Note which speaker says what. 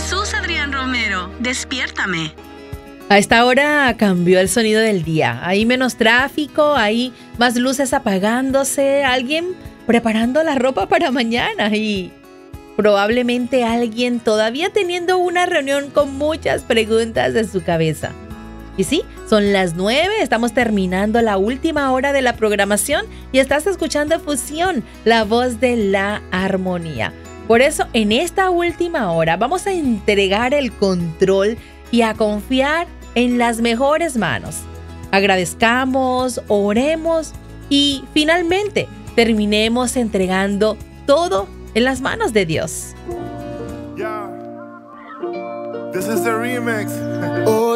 Speaker 1: Jesús Adrián Romero, despiértame.
Speaker 2: A esta hora cambió el sonido del día. Hay menos tráfico, hay más luces apagándose, alguien preparando la ropa para mañana y probablemente alguien todavía teniendo una reunión con muchas preguntas en su cabeza. Y sí, son las 9, estamos terminando la última hora de la programación y estás escuchando Fusión, la voz de la armonía. Por eso, en esta última hora vamos a entregar el control y a confiar en las mejores manos. Agradezcamos, oremos y finalmente terminemos entregando todo en las manos de Dios.
Speaker 3: Yeah. This is the remix. Oh.